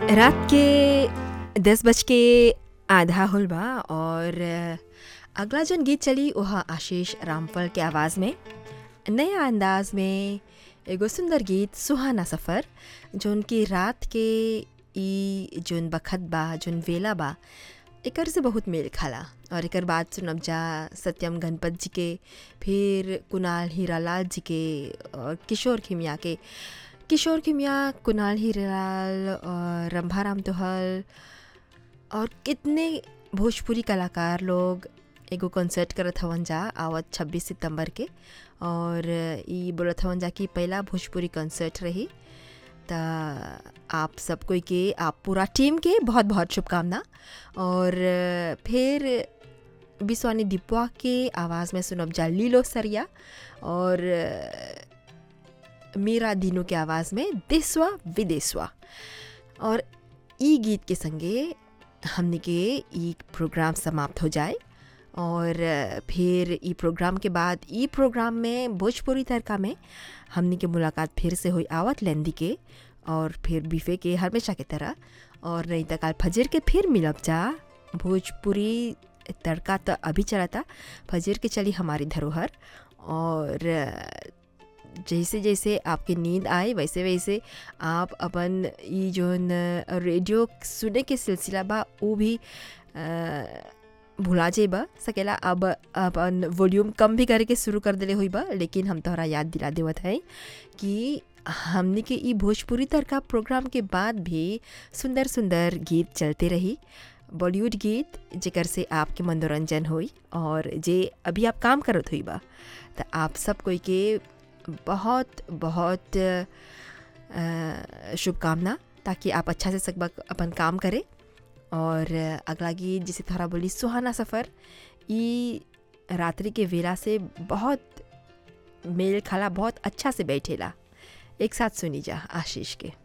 रात के 10 बज के आधा होल बा और अगला जौन गीत चली वह आशीष रामफल के आवाज़ में नया अंदाज में एगो सुंदर गीत सुहाना सफ़र जौन की रात के ई जौन बखत बा जौन वेला बा एकर से बहुत मेल खाला। और एकर बाद सुनब जा सत्यम गणपत जी के, फिर कुणाल हीरालाल जी के और किशोर खिमिया, कुणाल हीरालाल और रंभाराम तोहल और कितने भोजपुरी कलाकार लोग एगो कॉन्सर्ट करत हवन जा आवत 26 सितंबर के। और ई बोलत हवन जा कि पहला भोजपुरी कॉन्सर्ट रही। त आप सब कोई के, आप पूरा टीम के बहुत बहुत शुभकामना। और फिर बिस्वानी दीपवा के आवाज़ में सुनब जा लीलो सरिया और मीरा दीनू के आवाज़ में देसवा विदेसवा। और ई गीत के संगे हमने के ई प्रोग्राम समाप्त हो जाए। और फिर ई प्रोग्राम के बाद ई प्रोग्राम में भोजपुरी तड़का में हमने के मुलाकात फिर से हुई आवत लेंदी के और फिर बीफे के हमेशा की तरह। और नहीं तो कल फजर के फिर मिलब जा। भोजपुरी तड़का तो अभी चला था, फजर के चली हमारी धरोहर। और जैसे जैसे आपकी नींद आए वैसे वैसे आप अपन ये जो रेडियो सुने के सिलसिला बा वो भी भुला जेबा सकेला। अब अपन वॉल्यूम कम भी करके शुरू कर देले हुई बा, लेकिन हम तोहरा याद दिला देवत है कि हमने के ई भोजपुरी तड़का प्रोग्राम के बाद भी सुंदर सुंदर गीत चलते रही, बॉलीवुड गीत जेकर से आपके मनोरंजन होई। और जे अभी आप काम करत हुई बा तो आप सब कोई के बहुत बहुत शुभकामना, ताकि आप अच्छा से सकबा अपन काम करे। और अगला गीत जिसे थोड़ा बोली सुहाना सफ़र, ई रात्रि के वेला से बहुत मेल खाला, बहुत अच्छा से बैठेला। एक साथ सुनी जा आशीष के।